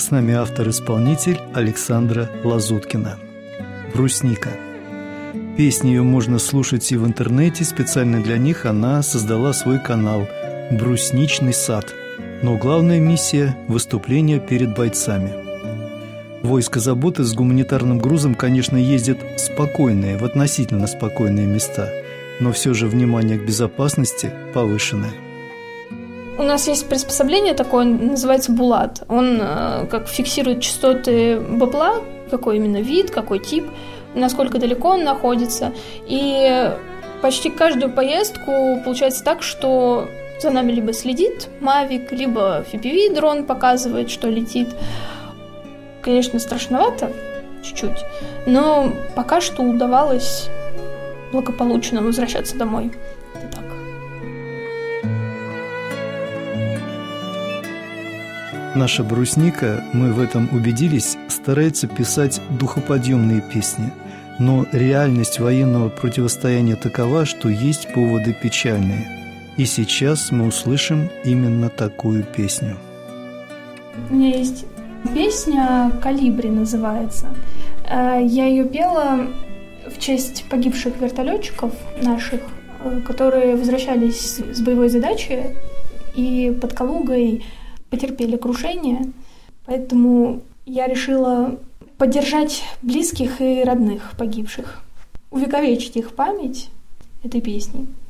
С нами автор-исполнитель Александра Лазуткина. «Брусника». Песни ее можно слушать и в интернете. Специально для них она создала свой канал «Брусничный сад». Но главная миссия – выступление перед бойцами. Войско заботы с гуманитарным грузом, конечно, ездит в спокойные, в относительно спокойные места, но все же внимание к безопасности повышенное. У нас есть приспособление такое, называется булат. Он как фиксирует частоты бабла, какой именно вид, какой тип, насколько далеко он находится. И почти каждую поездку получается так, что за нами либо следит Mavic, либо FPV-дрон показывает, что летит. Конечно, страшновато чуть-чуть, но пока что удавалось благополучно возвращаться домой. Это так. Наша брусника, мы в этом убедились, старается писать духоподъемные песни. Но реальность военного противостояния такова, что есть поводы печальные. И сейчас мы услышим именно такую песню. У меня есть песня «Калибри» называется. Я ее пела в честь погибших вертолетчиков наших, которые возвращались с боевой задачи и под Калугой потерпели крушение. Поэтому я решила поддержать близких и родных погибших, увековечить их память этой песней.